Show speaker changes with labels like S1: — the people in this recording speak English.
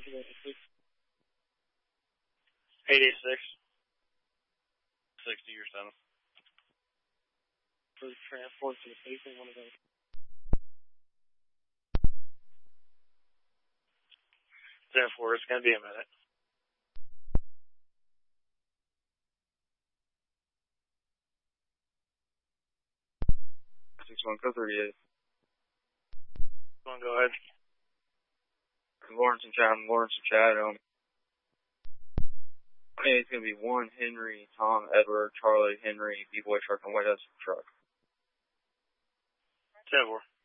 S1: 886. 60 or 7.
S2: For transport to the patient, one of those.
S1: 10-4, it's going to be a minute.
S3: 6-1, code 38.
S1: Come on, go ahead.
S3: Lawrence and Chad. Hey, it's going to be 1 Henry, Tom, Edward, Charlie, Henry, B-Boy truck, and White House truck.
S1: 10-4.